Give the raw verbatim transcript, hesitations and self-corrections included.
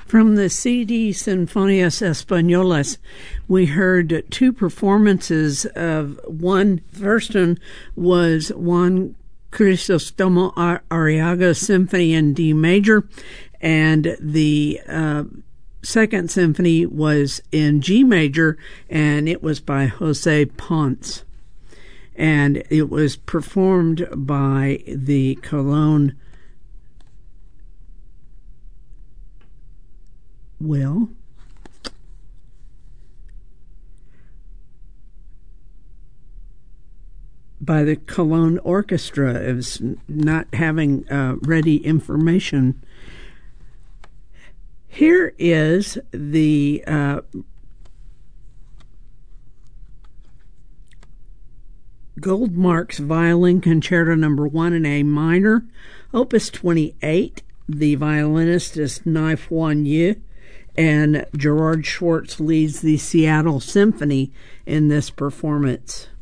From the C D Sinfonías Españolas, we heard two performances of one. First one was Juan Crisóstomo Arriaga Symphony in D major, and the uh, second symphony was in G major, and it was by Jose Ponce. And it was performed by the Cologne Well, by the Cologne Orchestra. It was not having uh, ready information. Here is the uh, Goldmark's Violin Concerto Number One in A minor, Opus twenty-eight. The violinist is Nai Huan Yu, and Gerard Schwartz leads the Seattle Symphony in this performance.